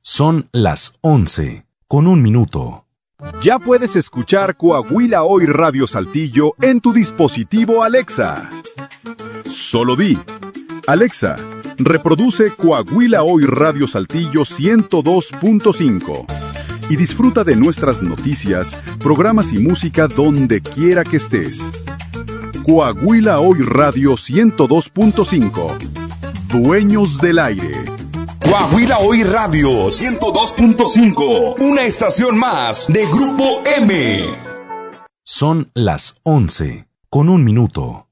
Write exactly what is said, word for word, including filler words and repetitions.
Son las once, con un minuto. Ya puedes escuchar Coahuila Hoy Radio Saltillo en tu dispositivo Alexa. Solo di: Alexa, reproduce Coahuila Hoy Radio Saltillo ciento dos punto cinco y disfruta de nuestras noticias, programas y música donde quiera que estés. Coahuila Hoy Radio ciento dos punto cinco. Dueños del aire. Coahuila Hoy Radio ciento dos punto cinco, una estación más de Grupo M. Son las once, con un minuto.